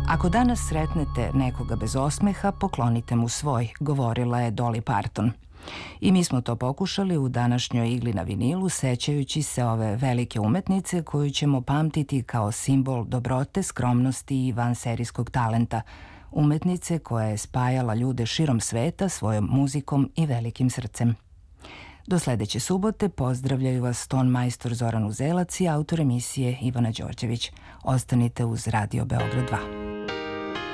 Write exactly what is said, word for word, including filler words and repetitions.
Ako danas sretnete nekoga bez osmeha, poklonite mu svoj, govorila je Dolly Parton. I mi smo to pokušali u današnjoj igli na vinilu, sećajući se ove velike umetnice koju ćemo pamtiti kao simbol dobrote, skromnosti i vanserijskog talenta. Umetnice koja je spajala ljude širom sveta svojom muzikom i velikim srcem. Do sledeće subote pozdravljaju vas ton majstor Zoran Uzelac i autor emisije Ivana Đorđević. Ostanite uz Radio Beograd dva.